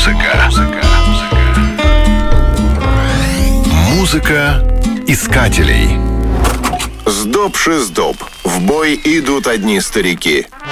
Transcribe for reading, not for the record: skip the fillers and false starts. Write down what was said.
Музыка искателей. Сдоб-шиздоб. В бой идут одни старики.